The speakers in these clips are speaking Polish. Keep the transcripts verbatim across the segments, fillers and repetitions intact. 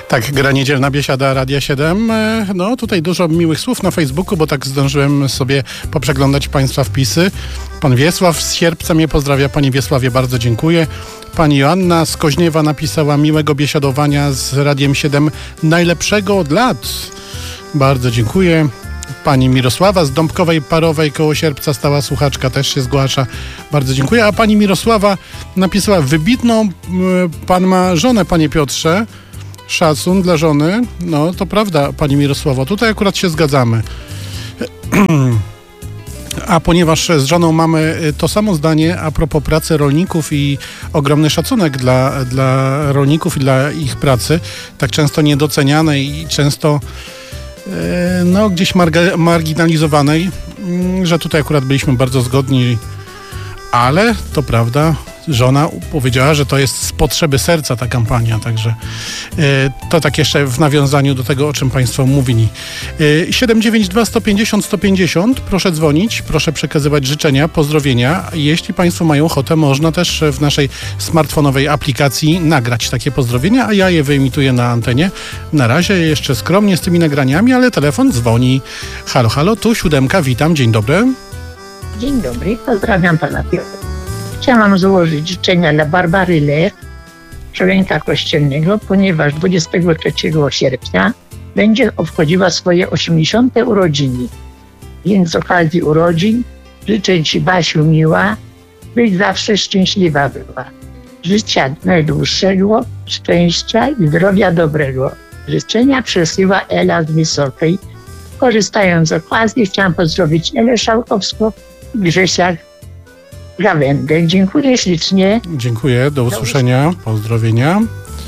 Tak, gra niedzielna biesiada Radia siedem. No tutaj dużo miłych słów na Facebooku, bo tak zdążyłem sobie poprzeglądać Państwa wpisy. Pan Wiesław z Sierpca mnie pozdrawia. Pani Wiesławie bardzo dziękuję. Pani Joanna z Koźniewa napisała: miłego biesiadowania z Radiem siedem, najlepszego od lat. Bardzo dziękuję. Pani Mirosława z Dąbkowej Parowej koło Sierpca, stała słuchaczka, też się zgłasza. Bardzo dziękuję. A pani Mirosława napisała: wybitną pan ma żonę, panie Piotrze. Szacun dla żony. No to prawda, pani Mirosławo. Tutaj akurat się zgadzamy. A ponieważ z żoną mamy to samo zdanie a propos pracy rolników i ogromny szacunek dla, dla rolników i dla ich pracy, tak często niedocenianej i często no, gdzieś marga- marginalizowanej, że tutaj akurat byliśmy bardzo zgodni, ale to prawda, żona powiedziała, że to jest z potrzeby serca ta kampania, także e, to tak jeszcze w nawiązaniu do tego, o czym Państwo mówili. E, siedem dziewięć dwa sto pięćdziesiąt sto pięćdziesiąt, proszę dzwonić, proszę przekazywać życzenia, pozdrowienia. Jeśli Państwo mają ochotę, można też w naszej smartfonowej aplikacji nagrać takie pozdrowienia, a ja je wyemituję na antenie. Na razie jeszcze skromnie z tymi nagraniami, ale telefon dzwoni. Halo, halo, tu siódemka, witam, dzień dobry. Dzień dobry, pozdrawiam pana Piotra. Chciałam złożyć życzenia dla Barbary Lech, członka kościelnego, ponieważ dwudziestego trzeciego sierpnia będzie obchodziła swoje osiemdziesiąte urodziny. Więc z okazji urodzin życzę ci, Basiu, miła, byś zawsze szczęśliwa była. Życia najdłuższego, szczęścia i zdrowia dobrego. Życzenia przesyła Ela z Wysokiej. Korzystając z okazji, chciałam pozdrowić Elę Szałkowską i Grzesia Gawędę. Dziękuję ślicznie. Dziękuję, do usłyszenia, pozdrowienia.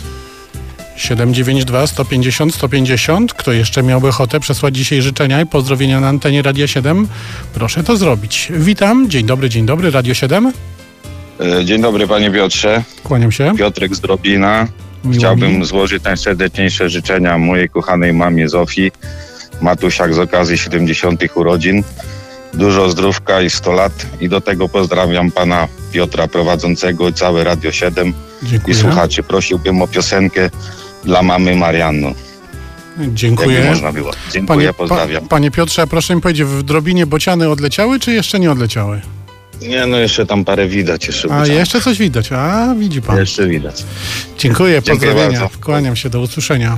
siedem dziewięć dwa sto pięćdziesiąt sto pięćdziesiąt. Kto jeszcze miałby ochotę przesłać dzisiaj życzenia i pozdrowienia na antenie Radia siedem, proszę to zrobić. Witam, dzień dobry, dzień dobry, Radio siedem. Dzień dobry, panie Piotrze. Kłaniam się. Piotrek z Drobina. Miło Chciałbym mi. złożyć najserdeczniejsze życzenia mojej kochanej mamie Zofii, Matusiak, z okazji siedemdziesiątych urodzin. Dużo zdrówka i sto lat. I do tego pozdrawiam pana Piotra prowadzącego, całe Radio siedem. Dziękuję. I słuchaczy. Prosiłbym o piosenkę dla mamy Marianny. Dziękuję. Jakby można było. Dziękuję, Panie, pozdrawiam. pa, panie Piotrze, proszę mi powiedzieć, w Drobinie bociany odleciały, czy jeszcze nie odleciały? Nie, no jeszcze tam parę widać. Jeszcze, A jeszcze coś widać. A, widzi pan. jeszcze widać. Dziękuję, Dziękuję pozdrowienia. bardzo. Kłaniam się, do usłyszenia.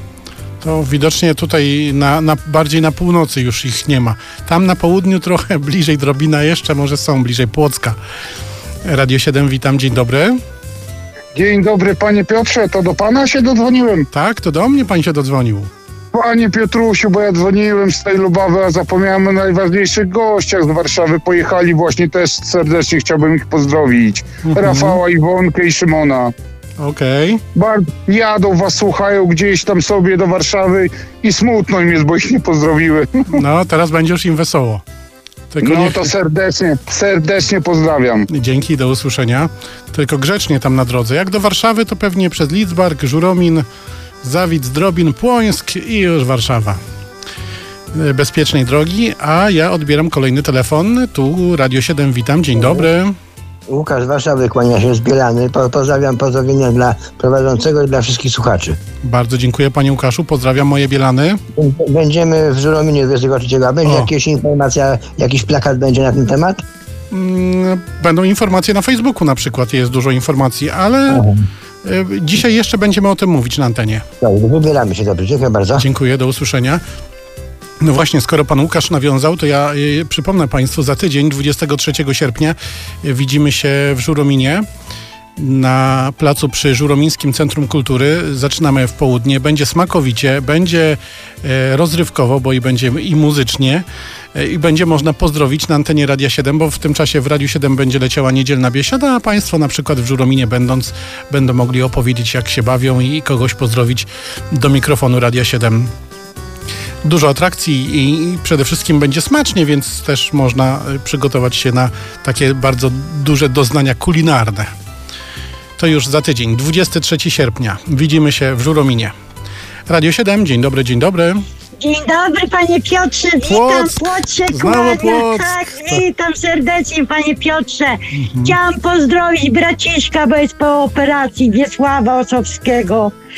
To widocznie tutaj na, na, bardziej na północy już ich nie ma. Tam na południu trochę bliżej Drobina jeszcze, może są bliżej Płocka. Radio siedem, witam, dzień dobry. Dzień dobry, panie Piotrze, to do pana się dodzwoniłem. Tak, to do mnie pan się dodzwonił. Panie Piotrusiu, bo ja dzwoniłem z tej Lubawy, a zapomniałem o najważniejszych gościach z Warszawy. Pojechali właśnie, też serdecznie chciałbym ich pozdrowić. Mhm. Rafała, Iwonkę i Szymona. Okej. Bardzo jadą, was słuchają gdzieś tam sobie do Warszawy i smutno im jest, bo ich nie pozdrowiły. No, teraz będzie już im wesoło. Tylko No niech... to serdecznie, serdecznie pozdrawiam. Dzięki, do usłyszenia. Tylko grzecznie tam na drodze. Jak do Warszawy, to pewnie przez Lidzbark, Żuromin, Zawidz, Drobin, Płońsk i już Warszawa. Bezpiecznej drogi, a ja odbieram kolejny telefon. Tu Radio siedem, witam, dzień dobry. Łukasz z Warszawy, kłania się z Bielany. Po, pozdrawiam, pozdrowienia dla prowadzącego i dla wszystkich słuchaczy. Bardzo dziękuję, panie Łukaszu, pozdrawiam moje Bielany. Będziemy w Żurominie dwudziestego trzeciego. A będzie O. jakaś informacja, jakiś plakat będzie na ten temat? Mm, Będą informacje na Facebooku na przykład, jest dużo informacji, ale y, dzisiaj jeszcze będziemy o tym mówić na antenie. Dobrze, wybieramy się, dobrze, dziękuję bardzo. Dziękuję, do usłyszenia. No właśnie, skoro pan Łukasz nawiązał, to ja y, przypomnę państwu, za tydzień, dwudziestego trzeciego sierpnia, y, widzimy się w Żurominie na placu przy Żuromińskim Centrum Kultury. Zaczynamy w południe, będzie smakowicie, będzie y, rozrywkowo, bo i będzie i muzycznie, y, i będzie można pozdrowić na antenie Radia siedem, bo w tym czasie w Radiu siedem będzie leciała niedzielna biesiada, a państwo na przykład w Żurominie będąc, będą mogli opowiedzieć, jak się bawią i kogoś pozdrowić do mikrofonu Radia siedem. Dużo atrakcji i przede wszystkim będzie smacznie, więc też można przygotować się na takie bardzo duże doznania kulinarne. To już za tydzień, dwudziestego trzeciego sierpnia. Widzimy się w Żurominie. Radio siedem, dzień dobry, dzień dobry. Dzień dobry, panie Piotrze, witam, Płock. Płock się Znowu kłania. Płock. Tak, witam serdecznie, panie Piotrze. Chciałam pozdrowić braciszka, bo jest po operacji, Wiesława Osowskiego.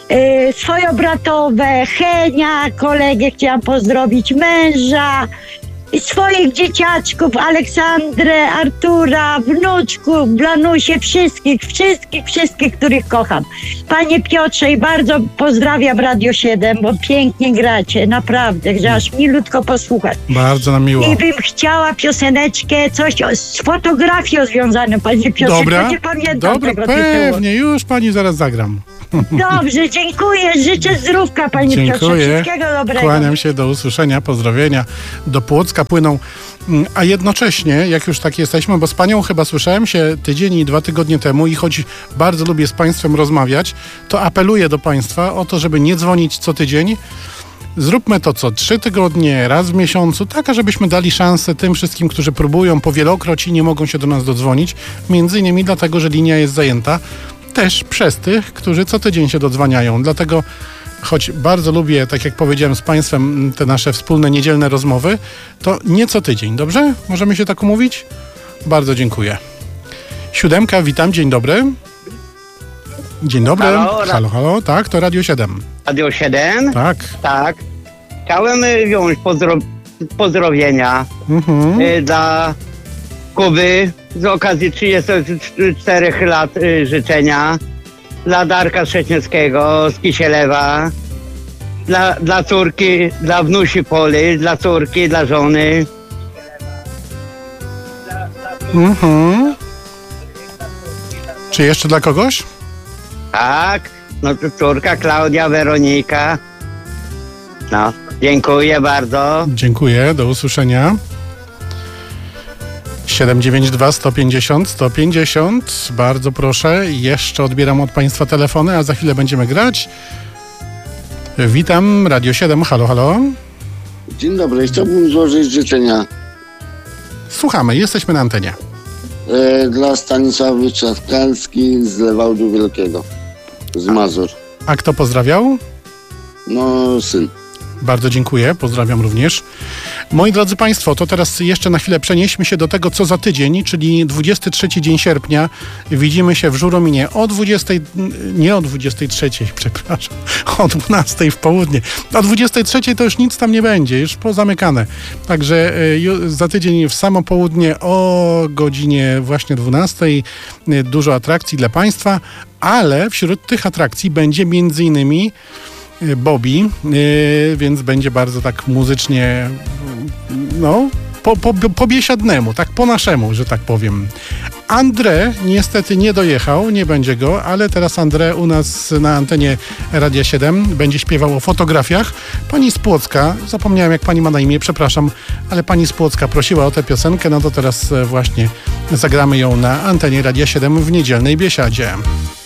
y, swoje bratowe, Henia, kolegę chciałam pozdrowić, męża, i swoich dzieciaczków, Aleksandrę, Artura, wnuczków, Blanusie, wszystkich, wszystkich, wszystkich, których kocham. Panie Piotrze, i bardzo pozdrawiam Radio siedem, bo pięknie gracie, naprawdę, że aż milutko posłuchać. Bardzo nam miło. I bym chciała pioseneczkę, coś o, z fotografią związaną, panie Piotrze, Dobra, to nie pamiętam dobra, tego tytułu. pewnie, już pani zaraz zagram. Dobrze, dziękuję, życzę zdrówka, panie Piotrze, Dziękuję. wszystkiego dobrego. Kłaniam się, do usłyszenia, pozdrowienia. Do Płocka płyną, a jednocześnie, jak już tak jesteśmy, bo z panią chyba słyszałem się tydzień i dwa tygodnie temu i choć bardzo lubię z państwem rozmawiać, to apeluję do państwa o to, żeby nie dzwonić co tydzień. Zróbmy to co trzy tygodnie, raz w miesiącu, tak, żebyśmy dali szansę tym wszystkim, którzy próbują powielokroć i nie mogą się do nas dodzwonić, między innymi dlatego, że linia jest zajęta, też przez tych, którzy co tydzień się dodzwaniają. Dlatego, choć bardzo lubię, tak jak powiedziałem z państwem, te nasze wspólne niedzielne rozmowy, to nie co tydzień, dobrze? Możemy się tak umówić? Bardzo dziękuję. Siódemka, witam, dzień dobry. Dzień dobry. Halo, halo, halo, tak, to Radio siedem. Radio siedem? Tak. Tak. Chciałem y, wziąć pozdro pozdrowienia Mhm. y, dla Kuby z okazji trzydziestu czterech lat y, życzenia, dla Darka Szczecińskiego z Kisielewa, dla, dla córki, dla wnusi Poli, dla córki, dla żony. Mhm. Czy jeszcze dla kogoś? Tak, no to córka Klaudia, Weronika. No, dziękuję bardzo. Dziękuję, do usłyszenia. siedem dziewięć dwa sto pięćdziesiąt sto pięćdziesiąt. Bardzo proszę. Jeszcze odbieram od państwa telefony, a za chwilę będziemy grać. Witam, Radio siedem. Halo, halo. Dzień dobry, chciałbym złożyć życzenia Słuchamy, jesteśmy na antenie. e, dla Stanisławy Trzaskalski z Lewałdu Wielkiego, z Mazur. A kto pozdrawiał? No, syn. Bardzo dziękuję, pozdrawiam również. Moi drodzy Państwo, to teraz jeszcze na chwilę przenieśmy się do tego, co za tydzień, czyli dwudziesty trzeci dzień sierpnia. Widzimy się w Żurominie o dwudziestej, nie o dwudziestej trzeciej, przepraszam, o dwunastej w południe. O dwudziestej trzeciej to już nic tam nie będzie, już pozamykane. Także y, za tydzień w samo południe o godzinie właśnie dwunastej y, dużo atrakcji dla Państwa, ale wśród tych atrakcji będzie między innymi Bobby, yy, więc będzie bardzo tak muzycznie, no, po, po, po biesiadnemu, tak po naszemu, że tak powiem. André niestety nie dojechał, nie będzie go, ale teraz André u nas na antenie Radia siedem będzie śpiewał o fotografiach. Pani z Płocka, zapomniałem jak pani ma na imię, przepraszam, ale pani z Płocka prosiła o tę piosenkę, no to teraz właśnie zagramy ją na antenie Radia siedem w niedzielnej biesiadzie.